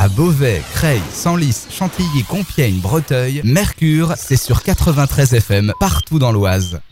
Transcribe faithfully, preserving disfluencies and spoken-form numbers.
À Beauvais, Creil, Senlis, Chantilly, Compiègne, Breteuil, Mercure, c'est sur quatre-vingt-treize F M partout dans l'Oise.